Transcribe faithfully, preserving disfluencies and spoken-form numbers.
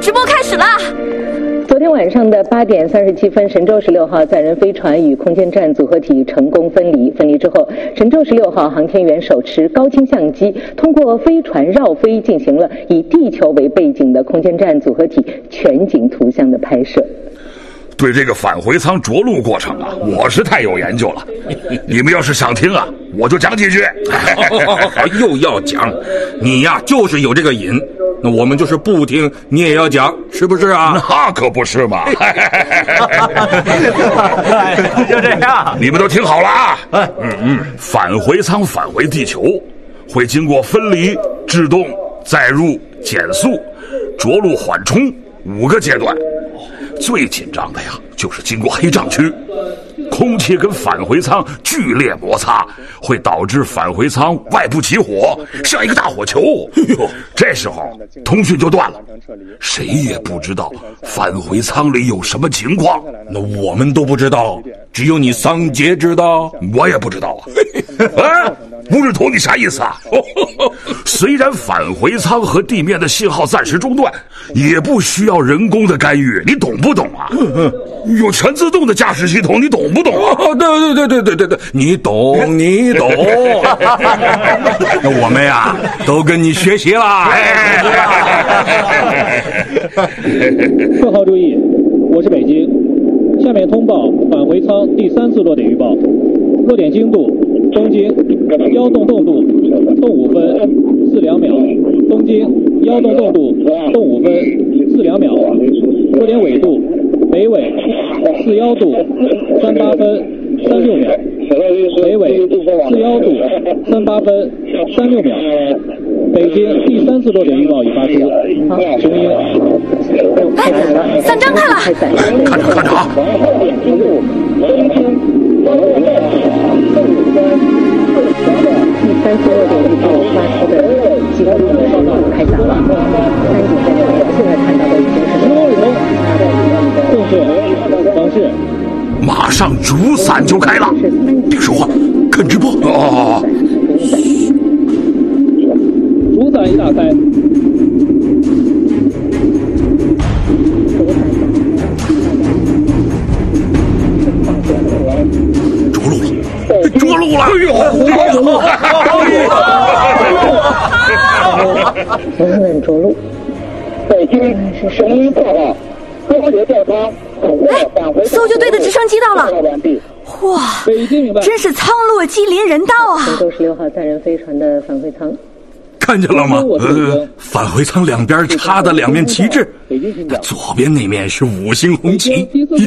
直播开始了。 昨天晚上的八点三十七分，神舟十六号载人飞船与空间站组合体成功分离。分离之后，神舟十六号航天员手持高清相机，通过飞船绕飞进行了以地球为背景的空间站组合体全景图像的拍摄。 对这个返回舱着陆过程啊，我是太有研究了。你们要是想听啊，我就讲几句。 又要讲，你呀就是有这个瘾。那我们就是不听，你也要讲，是不是啊？ 那可不是嘛。 就这样， 你们都听好了啊。嗯嗯，返回舱返回地球，会经过分离、制动、载入、减速、着陆缓冲五个阶段。最紧张的呀，就是经过黑障区，空气跟返回舱剧烈摩擦，会导致返回舱外部起火，像一个大火球。这时候通讯就断了，谁也不知道返回舱里有什么情况。 那我们都不知道，只有你桑杰知道。 我也不知道啊。啊，吴日图，你啥意思啊？虽然返回舱和地面的信号暂时中断，也不需要人工的干预，你懂不懂啊？有全自动的驾驶系统，你懂不懂啊？ 哦，对对对对对对，你懂你懂。那我们呀，都跟你学习啦。 各号注意，我是北京，下面通报返回舱第三次落点预报，落点经度东经幺动动度动五分四两秒，东经幺动动度动五分四两秒，落点纬度北纬四幺度三八分三六秒，北纬四幺度三八分三六秒。北京第三次落点预报已发出，雄鹰。 哎，伞张开了， 看着看着啊！ 第三次落点预报发出的几个路线开展了。三井在这里，现在看到的已经是十公里钟，正确，方式。 马上主伞就开了，别说话，看直播。哦， 主伞已打开。 着陆了，着陆了！ 哎呦！稳稳着陆。 北京雄鹰报告，科学调查通过返回。 搜救队的直升机到了。哇，真是苍落机临人到啊！ 神舟十六号载人飞船的返回舱。 看见了吗？呃，返回舱两边插的两面旗帜，左边那面是五星红旗。